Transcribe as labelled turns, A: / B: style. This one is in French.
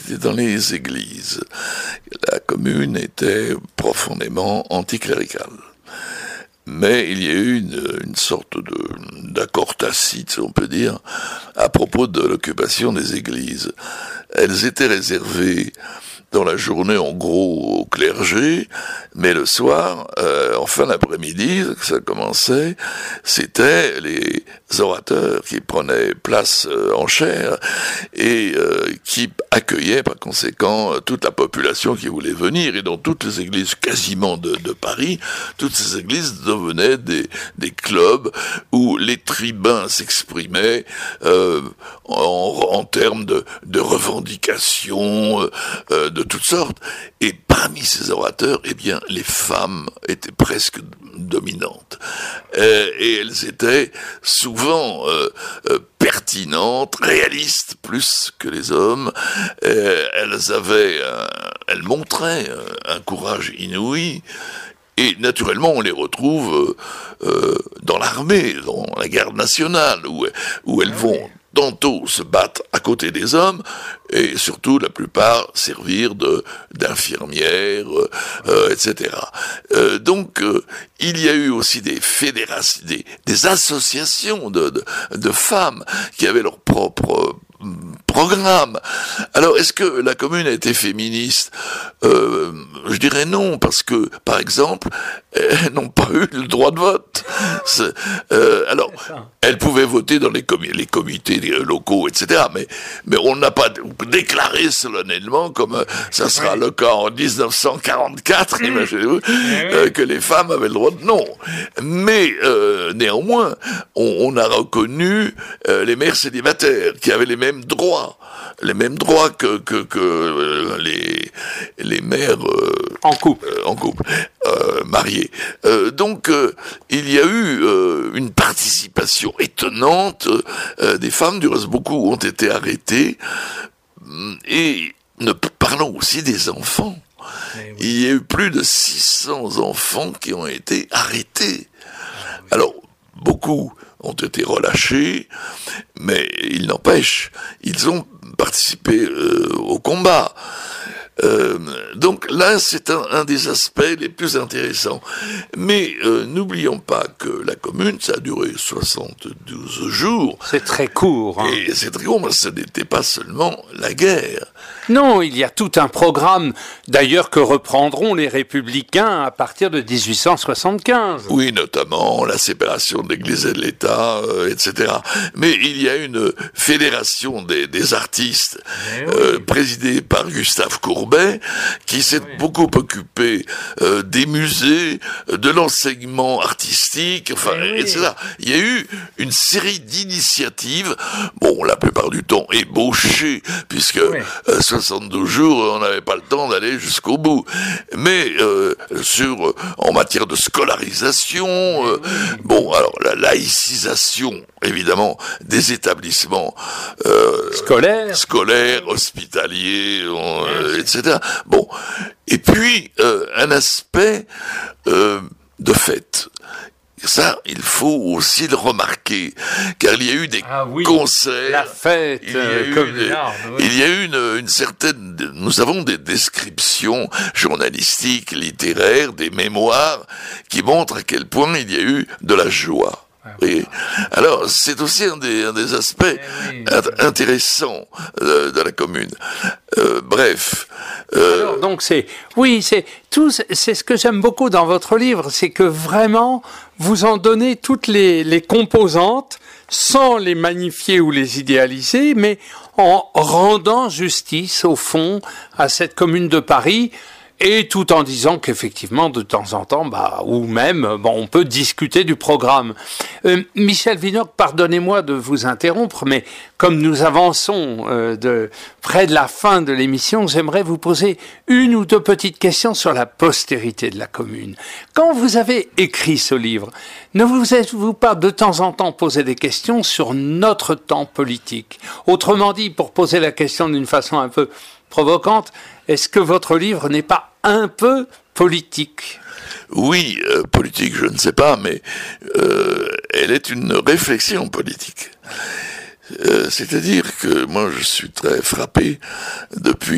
A: c'était dans les églises. La commune était profondément anticléricale. Mais il y a eu une sorte d'accord tacite, on peut dire, à propos de l'occupation des églises. Elles étaient réservées dans la journée, en gros, au clergé, mais le soir, en fin d'après-midi, ça commençait, c'était les orateurs qui prenaient place en chair et qui accueillaient par conséquent toute la population qui voulait venir. Et dans toutes les églises quasiment de Paris, toutes ces églises devenaient des clubs où les tribuns s'exprimaient en termes de revendications, de toutes sortes. Et parmi ces orateurs, eh bien, les femmes étaient presque dominantes. Et elles étaient souvent pertinentes, réalistes plus que les hommes. Elles montraient un courage inouï. Et naturellement, on les retrouve dans l'armée, dans la garde nationale, où elles vont tantôt se battre à côté des hommes, et surtout, la plupart, servir d'infirmières, etc. Donc, il y a eu aussi des fédérations, des associations de femmes qui avaient leur propre programme. Alors, est-ce que la commune a été féministe ? Je dirais non, parce que, par exemple, elles n'ont pas eu le droit de vote. Alors, elles pouvaient voter dans les comités locaux, etc. Mais on n'a pas déclaré solennellement, comme ça sera le cas en 1944, imaginez-vous, que les femmes avaient le droit de non. Mais néanmoins, on a reconnu les mères célibataires qui avaient les mêmes droits que les mères
B: en couple,
A: mariées. Donc il y a eu une participation étonnante des femmes. Du reste, beaucoup ont été arrêtées. Et parlons aussi des enfants. Oui. Il y a eu plus de 600 enfants qui ont été arrêtés. Alors, beaucoup ont été relâchés, mais il n'empêche, ils ont participé au combat. Donc là, c'est un des aspects les plus intéressants. Mais n'oublions pas que la commune, ça a duré 72 jours.
B: C'est très court. Hein.
A: Et c'est très court, mais ce n'était pas seulement la guerre.
B: Non, il y a tout un programme, d'ailleurs, que reprendront les Républicains à partir de 1875.
A: Oui, notamment la séparation de l'Église et de l'État, etc. Mais il y a une fédération des artistes, présidée par Gustave Courbet, qui s'est beaucoup occupé des musées, de l'enseignement artistique, etc. Il y a eu une série d'initiatives, bon, la plupart du temps ébauchées, puisque 72 jours, on n'avait pas le temps d'aller jusqu'au bout. Mais en matière de scolarisation, bon, alors la laïcisation, évidemment, des établissements scolaires, hospitaliers, etc. Bon, et puis un aspect de fête. Ça, il faut aussi le remarquer, car il y a eu des concerts.
B: La fête
A: il y a eu une certaine... Nous avons des descriptions journalistiques, littéraires, des mémoires, qui montrent à quel point il y a eu de la joie. Et alors, c'est aussi un des aspects intéressants de la commune. Bref.
B: Alors, donc c'est ce que j'aime beaucoup dans votre livre, c'est que vraiment vous en donnez toutes les composantes sans les magnifier ou les idéaliser, mais en rendant justice au fond à cette commune de Paris. Et tout en disant qu'effectivement, de temps en temps, on peut discuter du programme. Michel Vinocq, pardonnez-moi de vous interrompre, mais comme nous avançons près de la fin de l'émission, j'aimerais vous poser une ou deux petites questions sur la postérité de la commune. Quand vous avez écrit ce livre, ne vous êtes-vous pas de temps en temps posé des questions sur notre temps politique ? Autrement dit, pour poser la question d'une façon un peu provocante, est-ce que votre livre n'est pas un peu politique ?
A: Oui, politique, je ne sais pas, mais elle est une réflexion politique. C'est-à-dire que moi, je suis très frappé depuis